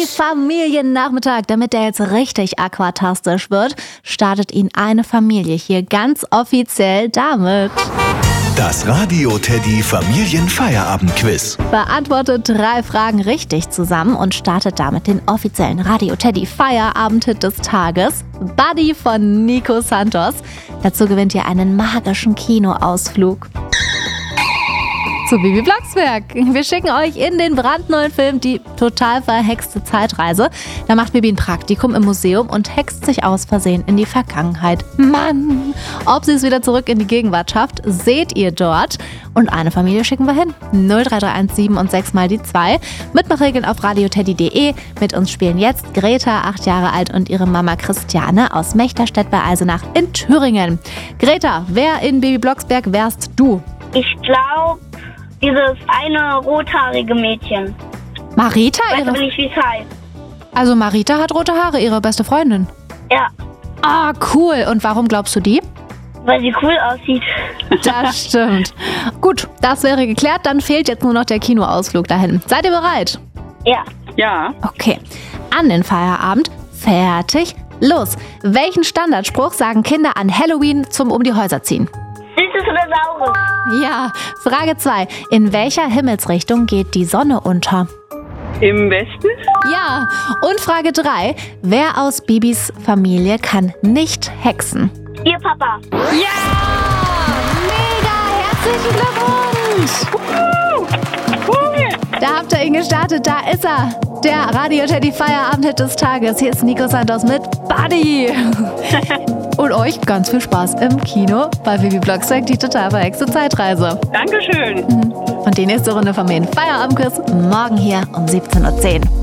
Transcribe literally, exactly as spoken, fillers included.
Familiennachmittag, damit der jetzt richtig aquatastisch wird, startet ihn eine Familie hier ganz offiziell damit. Das Radio Teddy Familienfeierabend-Quiz. Beantwortet drei Fragen richtig zusammen und startet damit den offiziellen Radio Teddy Feierabend-Hit des Tages. Buddy von Nico Santos. Dazu gewinnt ihr einen magischen Kinoausflug zu Bibi Blocksberg. Wir schicken euch in den brandneuen Film Die total verhexte Zeitreise. Da macht Bibi ein Praktikum im Museum und hext sich aus Versehen in die Vergangenheit. Mann! Ob sie es wieder zurück in die Gegenwart schafft, seht ihr dort. Und eine Familie schicken wir hin. null drei drei eins sieben und sechs mal die zwei. Mitmachregeln auf radioteddy punkt de. Mit uns spielen jetzt Greta, acht Jahre alt, und ihre Mama Christiane aus Mechterstedt bei Eisenach in Thüringen. Greta, wer in Bibi Blocksberg wärst du? Ich glaube, dieses eine rothaarige Mädchen. Marita? Ich weiß Ihre... aber nicht, wie es heißt. Also Marita hat rote Haare, ihre beste Freundin. Ja, Ah, cool. Und warum glaubst du die? weil sie cool aussieht. Das stimmt. Gut, das wäre geklärt. Dann fehlt jetzt nur noch der Kinoausflug dahin. Seid ihr bereit? Ja. Ja. Okay. An den Feierabend. Fertig. Los. Welchen Standardspruch sagen Kinder an Halloween zum Um die Häuser ziehen? Süßes oder Saures? Ja. Frage zwei. In welcher Himmelsrichtung geht die Sonne unter? Im Westen? Ja. Und Frage drei. Wer aus Bibis Familie kann nicht hexen? Ihr Papa. Ja! Mega! Herzlichen Glückwunsch! Da habt ihr ihn gestartet, da ist er. Der Radio Teddy Feierabend-Hit des Tages. Hier ist Nico Santos mit Buddy. Und euch ganz viel Spaß im Kino bei Bibi Blocksberg, die total verhexte Zeitreise. Dankeschön. Und die nächste Runde vom Feierabend-Quiz morgen hier um siebzehn Uhr zehn.